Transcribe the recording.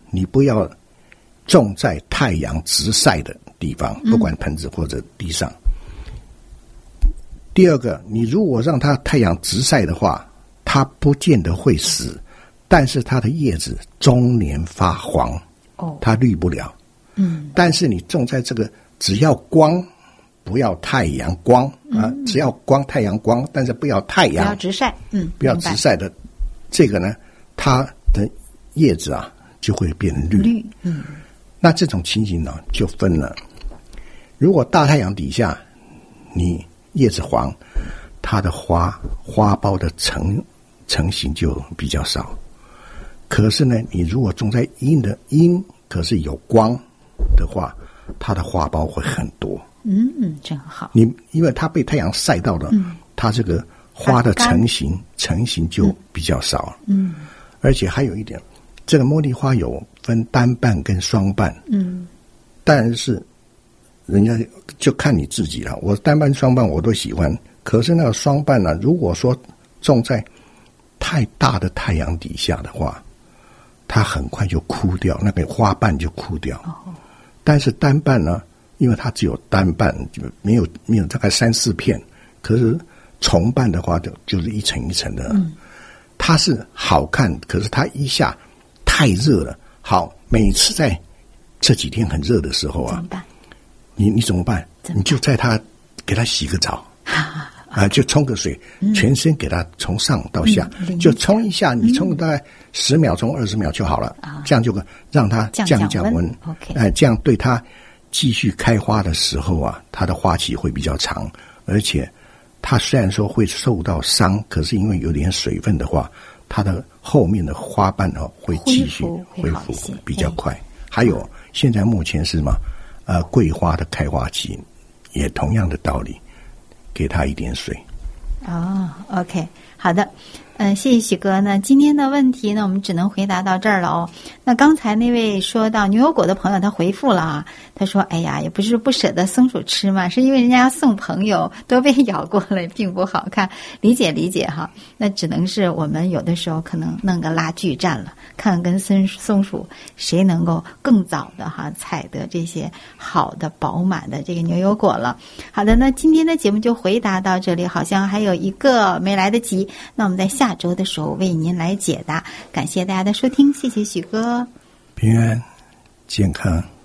你不要种在太阳直晒的地方，不管盆子或者地上。第二个，你如果让它太阳直晒的话，它不见得会死，但是它的叶子终年发黄，它绿不了。但是你种在这个只要光，不要太阳光啊，只要光太阳光，但是不要太阳， 不要直晒， 不要直晒的这个呢，它的叶子啊就会变绿。那这种情形呢就分了，如果大太阳底下你叶子黄，它的花苞的成型就比较少。可是呢，你如果种在阴可是有光的话，它的花苞会很多。 真好。 因为它被太阳晒到了，它这个花的成型就比较少。而且还有一点，这个茉莉花有分单瓣跟双瓣。但是人家就看你自己了。我单瓣双瓣我都喜欢，可是那个双瓣呢，如果说种在太大的太阳底下的话，它很快就枯掉，那个花瓣就枯掉。但是单瓣呢，因为它只有单瓣，就没有大概3-4片，可是重瓣的话就是一层一层的。它是好看，可是它一下太热了。好，每次在这几天很热的时候啊，你怎么办？你就在它给它洗个澡就冲个水，全身给它从上到下，就冲一下，你冲大概10秒钟、20秒就好了。这样就让它降温。这样对它继续开花的时候啊，它的花期会比较长，而且它虽然说会受到伤，可是因为有点水分的话，它的后面的花瓣会继续恢复比较快。还有现在目前是什么？桂花的开花期，也同样的道理，给它一点水。 OK， 好的。谢谢许哥。那今天的问题呢，我们只能回答到这儿了那刚才那位说到牛油果的朋友，他回复了他说哎呀，也不是不舍得松鼠吃嘛，是因为人家要送朋友都被咬过了，并不好看。理解那只能是我们有的时候可能弄个拉锯战了，看跟松鼠谁能够更早的采得这些好的饱满的这个牛油果了。好的，那今天的节目就回答到这里，好像还有一个没来得及，那我们在下周的时候为您来解答。感谢大家的收听，谢谢许哥。 平安健康。